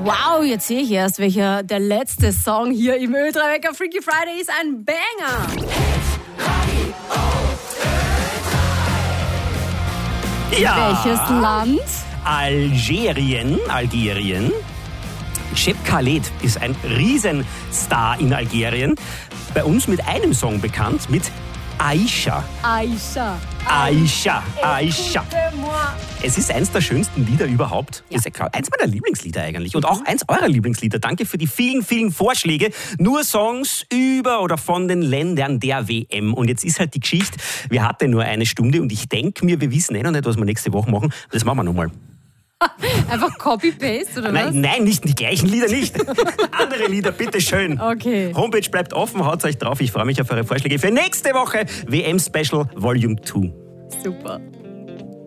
Wow, jetzt sehe ich erst, welcher der letzte Song hier im Ö3-Wecker Freaky Friday ist. Ein Banger. Ja. Welches Land? Algerien. Cheb Khaled ist ein Riesenstar in Algerien. Bei uns mit einem Song bekannt, mit Aisha. Es ist eins der schönsten Lieder überhaupt. Ja. Ist ja klar, eins meiner Lieblingslieder eigentlich. Und auch eins eurer Lieblingslieder. Danke für die vielen, vielen Vorschläge. Nur Songs über oder von den Ländern der WM. Und jetzt ist halt die Geschichte, wir hatten nur eine Stunde und ich denke mir, wir wissen noch nicht, was wir nächste Woche machen. Das machen wir nochmal. Einfach Copy-Paste, oder was? Nein, nicht die gleichen Lieder, nicht. Andere Lieder, bitteschön. Okay. Homepage bleibt offen, haut euch drauf. Ich freue mich auf eure Vorschläge für nächste Woche. WM Special Volume 2. Super.